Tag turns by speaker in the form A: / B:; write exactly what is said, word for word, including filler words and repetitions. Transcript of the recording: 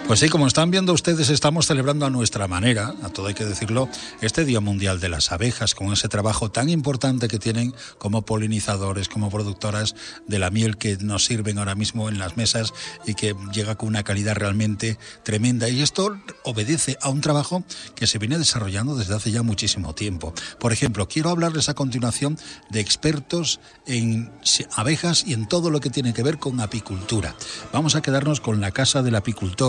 A: Pues sí, como están viendo ustedes, estamos celebrando a nuestra manera, a todo hay que decirlo, este Día Mundial de las Abejas, con ese trabajo tan importante que tienen como polinizadores, como productoras de la miel que nos sirven ahora mismo en las mesas y que llega con una calidad realmente tremenda. Y esto obedece a un trabajo que se viene desarrollando desde hace ya muchísimo tiempo. Por ejemplo, quiero hablarles a continuación de expertos en abejas y en todo lo que tiene que ver con apicultura. Vamos a quedarnos con la Casa del Apicultor,